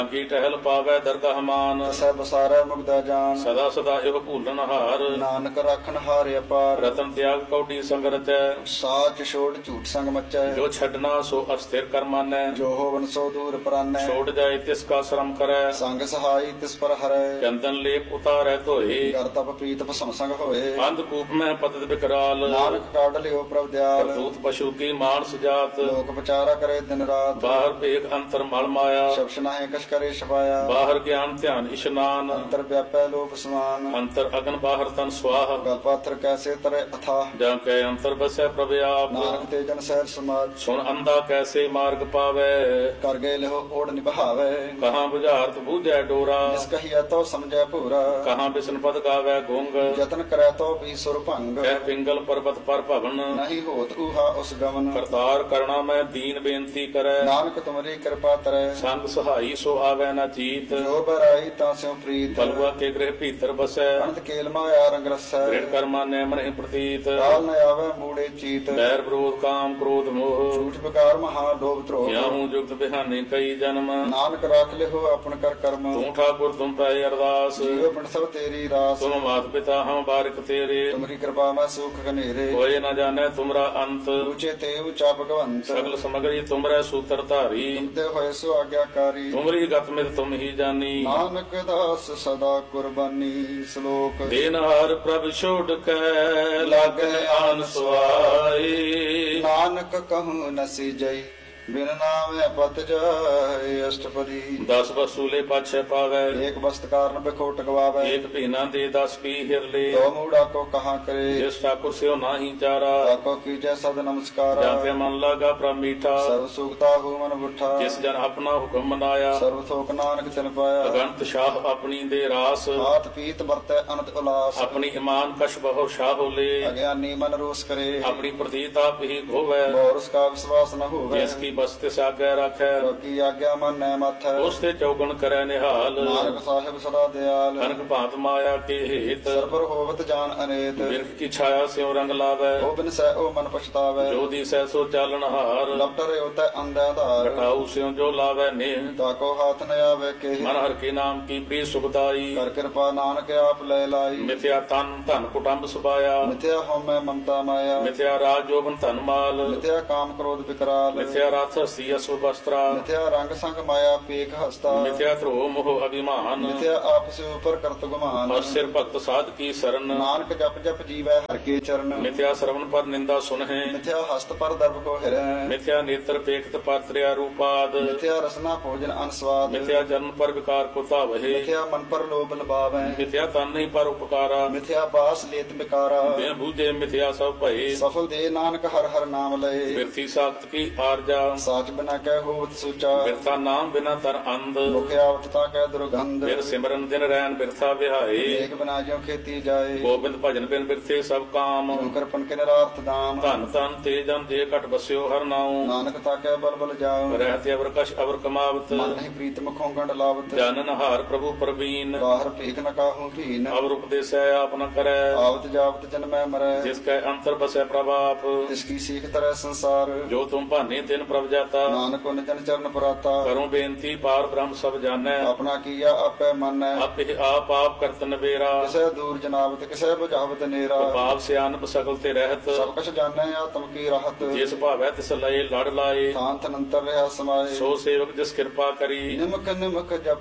ਕੀ ਟਹਿਲ ਪਾਵੈ ਦਰਗਾਹ ਮਾਨ, ਤਸੈ ਬਸਾਰੈ ਮੁਗਦਾ ਜਾਨ। ਸਦਾ ਸਦਾ ਇਹੋ ਭੂਲਣ ਹਾਰ, ਨਾਨਕ ਰਾਖਣ ਹਾਰ ਅਪਾਰ। ਰਤਨ ਤਿਆਗ ਕੌਡੀ ਸੰਗ ਰਚੈ, ਸਾਚ ਛੋੜ ਝੂਠ ਸੰਗ ਮਚੈ। ਜੋ ਛੱਡਣਾ ਸੋ ਅਸਥਿਰ ਕਰ ਮਾਨੈ, ਜੋ ਹੋਵਨ ਸੋ ਦੂਰ ਪਰਾਨੈ। ਛੋੜ ਜਾਏ ਤਿਸ ਕਾ ਸ਼ਰਮ ਕਰੈ, ਸੰਗ ਸਹਾਈ ਤਿਸ ਪਰ ਹਰੈ। ਚੰਦਨ ਲੇਪ ਉਤਾਰੈ ਧੋਏ, ਕਰ ਤਪ ਪ੍ਰੀਤ ਭਸਮ ਸੰਗ ਹੋਏ। ਅੰਧ ਕੂਪ ਮੈਂ ਪਤਿਤ ਬਿਕਰਾਲ, ਨਾਨਕ ਕਾਢ ਲਿਓ ਪ੍ਰਭ ਦਿਆਲ। ਕਰਤੂਤ ਪਸ਼ੂ ਕੀ ਮਾਨਸ ਜਾਤ, ਲੋਕ ਵਿਚਾਰਾ ਕਰੇ ਦਿਨ ਰਾਤ। ਬਾਹਰ ਭੇਖ ਅੰਤਰ ਮਲ ਮਾਇਆ, ਸ਼ਬਦ ਨਾਹਿ ਕਛ ਕਰੇ ਛਪਾਇਆ। ਬਾਹਰ ਗਿਆਨ ਧਿਆਨ ਇਸ਼ਨਾਨ, ਅੰਤਰ ਵਿਆਪੈ ਲੋਕ ਸਮਾਨ। ਅੰਤਰ ਅਗਨ ਬਾਹਰ ਤਨ ਸਵਾਹ, ਗਲ ਪਾਥਰ ਕੈਸੇ ਤਰੇ ਅਥਾਹ। ਜਾਂ ਕੈ ਅੰਤਰ ਬਸੈ ਪ੍ਰਭ ਆਪ, ਨਾਨਕ ਤੇ ਜਨ ਸਹਿਜ ਸਮਾਜ। ਸੁਣ ਅੰਧਾ ਕੈਸੇ ਮਾਰਗ ਪਾਵੈ, ਕਰ ਗਏ ਲਿਓ ਓੜ ਨਿਭਾਵੇ। ਕਹਾਂ ਬੁਝਾਰਤ ਬੂਝੈ ਡੋਰਾ, ਜਿਸ ਕਹੀਐ ਤੋ ਸਮਝੈ ਭੂਰਾ। ਕਹਾਂ ਬਿਸ਼ਨ ਪਦ ਗਾਵੈ ਗੁੰਗ, ਯਤਨ ਕਰੈ ਤੋ ਵੀ ਸੁਰ ਭੰਗ। ਕਹਿ ਪਿੰਗਲ ਪਰਬਤ ਪਰ ਭਵਨ, ਨਹੀਂ ਹੋਤ ਊਹਾ ਉਸ ਗਮਨ। ਕਰਤਾਰ ਕਰਣਾ ਮੈਂ ਦੀਨ ਬੇਨਤੀ ਕਰੈ, ਨਾਨਕ ਤੁਮਰੀ ਕਿਰਪਾ ਤਰੈ। ਸੰਗ ਸਹਾਈ ਸੋ ਆਵੈ ਨਾ ਚੀਤ, ਜੋ ਬਰਾਈ ਤਾਂ ਸਿਉ ਪ੍ਰੀਤ। ਪਲਵਾ ਕੇ ਗ੍ਰਹਿ ਭੀਤਰ ਬਸੈ, ਅਨੰਤ ਕੇਲ ਮਾਇਆ ਰੰਗ ਰਸੈ। ਦ੍ਰਿੜ ਕਰਮਾ ਨੈ ਮਨਿ ਪ੍ਰਤੀਤ, ਕਾਲ ਨ ਆਵੈ ਮੂੜੇ ਚੀਤ। ਬੈਰ ਵਿਰੋਧ ਕਾਮ ਕ੍ਰੋਧ ਮੋਹ, ਝੂਠ ਬਕਾਰ ਮਹਾ ਲੋਭ ਧਰੋਹ। ਕਿਆਹੂ ਜੁਗਤ ਬਿਹਾਨੇ ਕਈ ਜਨਮ, ਨਾਨਕ ਰਾਖ ਲਿਓ ਆਪਨ ਕਰ ਕਰਮ। ਤੂੰ ਠਾਕੁਰ ਤੁਮ ਪੈ ਅਰਦਾਸ, ਜੀਵ ਪਿੰਡ ਸਭ ਤੇਰੀ ਰਾਸ। ਤੁਮ ਮਾਤ ਪਿਤਾ ਹਮ ਬਾਰਿਕ ਤੇਰੇ, ਤੁਮਰੀ ਕਿਰਪਾ ਮੈਂ ਸੁਖ ਘਨੇਰੇ। ਹੋਏ ਨ ਜਾਣੈ ਤੁਮਰਾ ਅੰਤ, ਉੱਚੇ ਤੇ ਉੱਚਾ ਭਗਵੰਤ। ਸਗਲ ਸਮਗਰੀ ਤੁਮਰੈ ਸੂਤਰ ਧਾਰੀ, ਤੁਮਤੇ ਹੋਏ ਸੋ ਆਗਿਆਕਾਰੀ। ਤੁਮਰੀ ਗਤ ਮਿਤ ਤੁਮ ਹੀ ਜਾਨੀ, ਨਾਨਕ ਦਾਸ ਸਦਾ ਕੁਰਬਾਨੀ। ਸ਼ਲੋਕ ਦੇਨਹਾਰ ਪ੍ਰਭ ਛੋੜ ਕੇ ਲਾਗੈ ਆਨ ਸੁਆਈ, ਨਾਨਕ ਕਹੂੰ ਨਸੀ ਜਈ ਬਿਨ ਨਾਮੇ ਪਤ ਜਾਏ। ਅਸ਼ਟਪਦੀ 10 ਵਸੂਲੇ ਪਾਛੈ ਪਾਵੈ, ਏਕ ਬਸਤ ਕਾਰਨ ਬਿਖੋਟ ਗਵਾਵੇ। ਏਕ ਭੀਨਾ ਦੇ 10 ਪੀ ਹਿਰਲੇ, ਦੋ ਮੂੜਾ ਕੋ ਕਹਾ ਕਰੇ। ਜਿਸ ਠਾਕੁਰ ਸਿਓ ਨਾਹੀ ਚਾਰਾ, ਤਾਕੋ ਕੀਜੈ ਸਦ ਨਮਸਕਾਰ। ਜਾਂ ਤੇ ਮਨ ਲਾਗਾ ਪ੍ਰਭ ਮੀਠਾ, ਸਰਬ ਸੁਖਤਾ ਹੂ ਮਨ ਬੁੱਠਾ। ਜਿਸ ਜਨ ਆਪਣਾ ਹੁਕਮ ਮਨਾਇਆ, ਸਰਬ ਥੋਕ ਨਾਨਕ ਤਿਨ ਪਾਇਆ। ਅਗੰਤ ਸ਼ਾਹ ਆਪਣੀ ਦੇ ਰਾਸ, ਹਾਥ ਪੀਤ ਵਰਤੈ ਅਨੰਤ ਉਲਾਸ। ਆਪਣੀ ਇਮਾਨ ਕਛ ਬਹੁ ਸ਼ਾਹ ਲੇ, ਅਗਿਆਨੀ ਮਨ ਰੋਸ ਕਰੇ। ਆਪਣੀ ਪ੍ਰਤੀਤ ਆਪ ਹੀ ਗੋਵੈ, ਬੋਰਸ ਕਾ ਵਿਸ਼ਵਾਸ ਨ ਹੋਵੇ। ਜਿਸ ਕੀ ਬਸਤਿ ਸਾਗੈ ਰਾਖੈ, ਕੀ ਆਗਿਆ ਮਨ ਨੈ ਮਥੈ। ਉਸ ਤੇ ਚੌਗਣ ਕਰੈ ਨਿਹਾਲ, ਨਾਨਕ ਸਾਹਿਬ ਸਦਾ ਦਿਆਲ। ਕਨਕ ਭਾਂਤ ਮਾਇਆ ਕੇ ਹੇਤ, ਸਰਬਰ ਹੋਵਤ ਜਾਨ ਅਨੇਤ। ਬਿਰਖ ਕੀ ਛਾਇਆ ਸਿਉ ਰੰਗ ਲਾਵੈ, ਉਹ ਬਿਨ ਸਹਿ ਉਹ ਮਨ ਪਛਤਾਵੇ। ਜੋ ਦਿਸੈ ਸੋ ਚਾਲਣ ਹਾਰ, ਲਪਟਰੇ ਉਤੈ ਅੰਧੈ ਧਾਰ। ਘਟਾਉ ਸਿਉ ਜੋ ਲਾਵੈ ਨੇਹ, ਤਾਕੋ ਹਾਥ ਨ ਆਵੇ ਕੇ। ਮਨ ਹਰ ਕੇ ਨਾਮ ਕੀ ਪ੍ਰੀ ਸੁਖਦਾਈ, ਕਰ ਕਿਰਪਾ ਨਾਨਕ ਆਪ ਲੈ ਲਾਈ। ਮਿਥਿਆ ਤਨ ਧਨ ਕੁਟੰਬ ਸੁਭਾਇਆ, ਮਿਥਿਆ ਹਉਮੈ ਮਮਤਾ ਮਾਇਆ। ਮਿਥਿਆ ਰਾਜ ਜੋਬਨ ਧਨ ਮਾਲ, ਮਿਥਿਆ ਕਾਮ ਕ੍ਰੋਧ ਵਿਕਰਾਲ। ਮਿਥਿਆ ਰਥ ਹਸਤੀ ਅਸੁ ਵਸਤਰਾ, ਮਿਥਿਆ ਰੰਗ ਸੰਗ ਮਾਇਆ ਪੇਖ ਹਸਤਾ। ਮਿਥਿਆ ਧਰੋ ਮੋਹ ਅਭਿਮਾਨ, ਮਿਥਿਆ ਆਪਸ ਉਪਰ ਕਰਤ ਗੁਮਾਨ। ਹਰ ਸਿਰ ਭਗਤ ਸਾਧ ਕੀ ਸਰਨ, ਨਾਨਕ ਜਪ ਜਪ ਜੀਵੈ ਹਰ ਕੇ ਚਰਨ। ਮਿਥਿਆ ਸਰਵਨ ਪਰ ਨਿੰਦਾ ਸੁਨਹਿ, ਮਿਥਿਆ ਹਸਤ ਪਰ ਦਰਬ ਕੋ ਹਿਰੈ। ਮਿਥਿਆ ਨੇਤਰ ਪੇਖਤ ਪਾਤਰਿਆ ਰੂਪਾਦ, ਮਿਥਿਆ ਰਸਨਾ ਭੋਜਨ ਅਨਸਵਾਦ। ਮਿਥਿਆ ਜਨਮ ਪਰ ਵਿਕਾਰ ਕੋ ਧਾਵਹਿ, ਮਿਥਿਆ ਮਨ ਪਰ ਲੋਭ ਲਬਾਵੈ। ਮਿਥਿਆ ਤਨ ਨਹੀਂ ਪਰ ਉਪਕਾਰਾ, ਮਿਥਿਆ ਬਾਸ ਲੇਤ ਬਿਕਾਰਾ। ਬਿਨ ਬੂਝੇ ਮਿਥਿਆ ਸਭ ਭਏ, ਸਫਲ ਦੇ ਨਾਨਕ ਹਰ ਹਰ ਨਾਮ ਲਏ। ਬਿਰਥੀ ਸਾਖਤ ਕੀ ਆਰਜਾ, ਸਾਚ ਬਿਨਾ ਕਹਿ ਹੋਵਤ ਸੂਚਾ। ਬਿਰਥਾ ਨਾਮ ਬਿਨਾ ਤਰ ਅੰਧ, ਮੁਖ ਆਵਤ ਤਾ ਕਹਿ ਦੁਰਗੰਧ। ਬਿਰ ਸਿਮਰਨ ਦਿਨ ਰੈਨ ਬਿਰਥਾ ਵਿਹਾਏ, ਏਕ ਬਿਨਾ ਜਿਉ ਖੇਤੀ ਜਾਏ। ਗੋਬਿੰਦ ਭਜਨ ਬਿਨ ਬਿਰਥੇ ਸਭ ਕਾਮ, ਸ਼ੰਕਰ ਪਨ ਕੇ ਨਿਰਾਰਥ ਦਾਮ। ਧਨ ਧਨ ਤੇ ਜਨ ਦੇ ਘਟ ਬਸਿਓ ਹਰ ਨਾਉ, ਨਾਨਕ ਤਾ ਕਹਿ ਬਲ ਬਲ ਜਾਉ। ਰਹਿਤ ਅਵਰ ਕਛ ਅਵਰ ਕਮਾਵਤ, ਮਨ ਨਹੀਂ ਪ੍ਰੀਤ ਮੁਖੋਂ ਗੰਢ ਲਾਵਤ। ਜਾਨਨ ਹਾਰ ਪ੍ਰਭੂ ਪ੍ਰਵੀਨ, ਬਾਹਰ ਭੀਖ ਨ ਕਾਹੂ ਭੀਨ। ਅਵਰ ਉਪਦੇਸੈ ਆਪ ਨ ਕਰੈ, ਆਵਤ ਜਾਵਤ ਜਨਮੈ ਮਰੈ। ਜਿਸ ਕੈ ਅੰਤਰ ਬਸੈ ਪ੍ਰਭਾਪ, ਤਿਸ ਕੀ ਸੀਖ ਤਰੈ ਸੰਸਾਰ। ਜੋ ਤੁਮ ਭਾਨੇ ਤਿਨ ਪ੍ਰਭ ਜਾਤਾ, ਨਾਨਕ ਉਨ ਜਨ ਚਰਨ ਪਰਾਤਾ। ਕਰੋ ਬੇਨਤੀ ਪਾਰ ਬ੍ਰਹਮ ਸਭ ਜਾਣੈ, ਆਪਣਾ ਕੀਆ ਆਪੇ ਮੰਨੈ। ਆਪੇ ਆਪ ਆਪ ਕਰਤ ਨਬੇਰਾ, ਕਿਸੇ ਦੂਰ ਜਨਾਵਤ ਕਿਸੇ ਬੁਝਾਵਤ ਨੇਰਾ। ਭਾਵ ਸਿਆਨਪ ਸਕਲ ਤੇ ਰਹਿਤ, ਸਭ ਕਛ ਜਾਣੈ ਆਤਮ ਕੀ ਰਾਹਤ। ਜਿਸ ਭਾਵੈ ਤਿਸ ਲਏ ਲੜ ਲਾਏ, ਥਾਨ ਥਨੰਤਰ ਰਿਹਾ ਸਮਾਏ। ਸੋ ਸੇਵਕ ਜਿਸ ਕਿਰਪਾ ਕਰੀ, ਨਿਮਕ ਨਿਮਕ ਜਪ